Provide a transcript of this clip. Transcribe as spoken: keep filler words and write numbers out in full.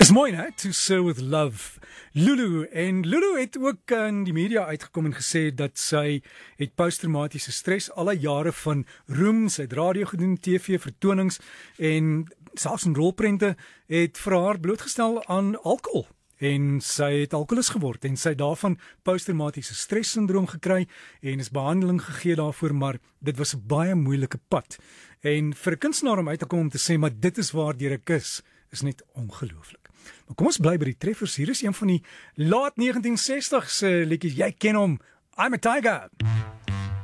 Is mooi, né? To Sir With Love. Lulu, en Lulu het ook in die media uitgekom en gesê dat sy het posttraumatiese stres, al haar jare van roem, sy het radio gedoen, T V, vertonings en selfs in rolprente, het vir haar blootgestel aan alkohol. En sy het alkoholist geword en sy het daarvan posttraumatiese stres syndroom gekry en is behandeling gegee daarvoor, maar dit was 'n baie moeilike pad. En vir 'n kunstenaar om uit te kom om te sê, maar dit is waardeur ek is, is net ongelooflik. Maar kom ons bly by die treffers. Hier is een van die laat negentien sestig se liedjies. Jy ken hom. I'm a Tiger.